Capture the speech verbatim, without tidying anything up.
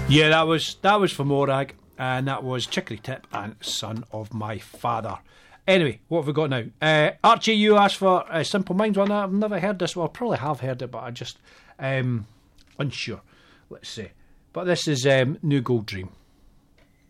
Yeah, that was that was for Morag, and that was Chicory Tip and Son of My Father. Anyway, what have we got now? Uh, Archie, you asked for a uh, Simple Minds one. I've never heard this. Well, I probably have heard it, but I just um, unsure. Let's see. But this is um, New Gold Dream.